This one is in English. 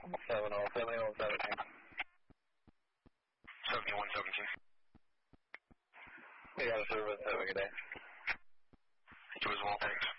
7117. We got a service. Have a good day. You as well, thanks.